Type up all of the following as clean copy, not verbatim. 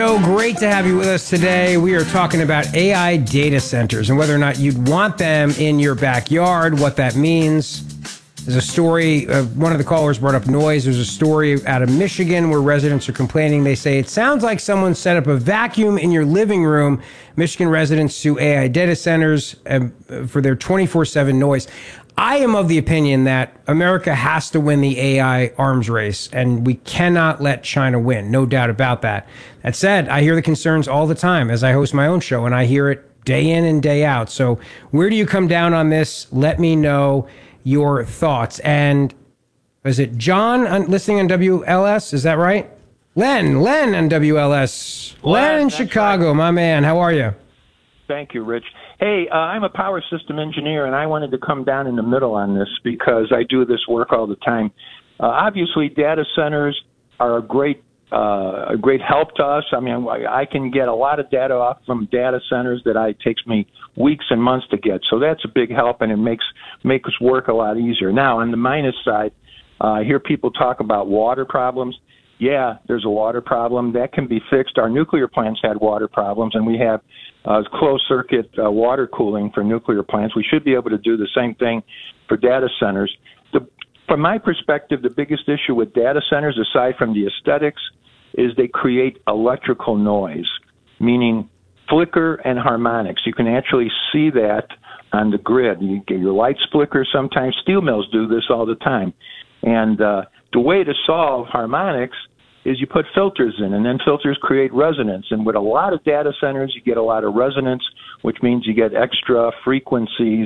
So great to have you with us today. We are talking about AI data centers and whether or not you'd want them in your backyard, what that means. There's a story, one of the callers brought up noise. There's a story out of Michigan where residents are complaining. They say, it sounds like someone set up a vacuum in your living room. Michigan residents sue AI data centers for their 24/7 noise. I am of the opinion that America has to win the AI arms race, and we cannot let China win. No doubt about that. That said, I hear the concerns all the time as I host my own show, and I hear it day in and day out. So where do you come down on this? Let me know your thoughts. And is it John listening on WLS? Is that right? Len on WLS. Len in Chicago, right. My man. How are you? Thank you, Rich. Hey, I'm a power system engineer, and I wanted to come down in the middle on this because I do this work all the time. Obviously, data centers are a great help to us. I mean, I can get a lot of data off from data centers that it takes me weeks and months to get. So that's a big help, and it makes work a lot easier. Now, on the minus side, I hear people talk about water problems. Yeah, there's a water problem. That can be fixed. Our nuclear plants had water problems, and we have closed-circuit water cooling for nuclear plants. We should be able to do the same thing for data centers. From my perspective, the biggest issue with data centers, aside from the aesthetics, is they create electrical noise, meaning flicker and harmonics. You can actually see that on the grid. You get your lights flicker sometimes. Steel mills do this all the time. And the way to solve harmonics is you put filters in, and then filters create resonance. And with a lot of data centers, you get a lot of resonance, which means you get extra frequencies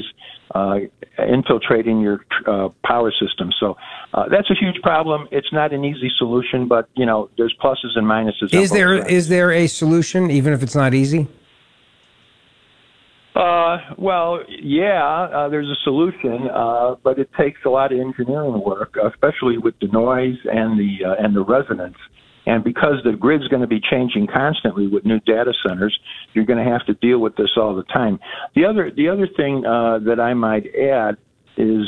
infiltrating your power system. So that's a huge problem. It's not an easy solution, but, you know, there's pluses and minuses. Is there a solution, even if it's not easy? Well, yeah, there's a solution, but it takes a lot of engineering work, especially with the noise and the resonance. And because the grid's going to be changing constantly with new data centers, you're going to have to deal with this all the time. The other thing that I might add is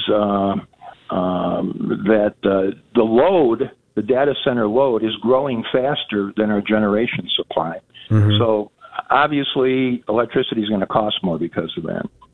that the load, the data center load, is growing faster than our generation supply. Mm-hmm. So obviously, electricity is going to cost more because of that.